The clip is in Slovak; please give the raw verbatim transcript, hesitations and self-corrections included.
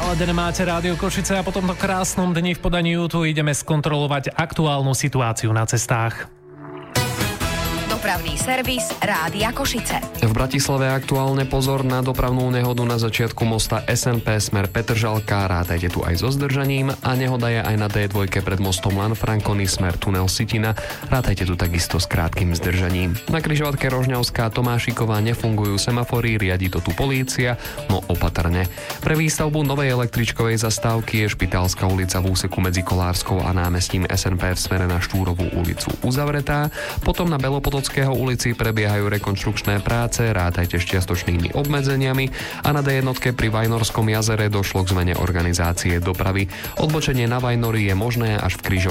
Naladené máte Rádio Košice a po tomto krásnom dni v podaní YouTube ideme skontrolovať aktuálnu situáciu na cestách. Dopravný servis Rádia Košice. V Bratislave aktuálne pozor na dopravnú nehodu na začiatku mosta es en pé smer Petržalka. Rátajte tu aj so zdržaním a nehoda je aj na dé dva pred mostom Lanfranconi smer tunel Sitina. Rátajte tu takisto s krátkym zdržaním. Na križovatke Rožňavská Tomášiková nefungujú semafory, riadi to tu polícia, no opatrne. Pre výstavbu novej električkovej zastávky je Špitálska ulica v úseku medzi Kolárskou a námestím es en pé v smere na Štúrovú ulicu uzavretá. Potom na Belopotockého ulici prebiehajú rekonštrukčné práce, rátajte s čiastočnými obmedzeniami a na dé jedna pri Vajnorskom jazere došlo k zmene organizácie dopravy. Odbočenie na Vajnory je možné až v križovatke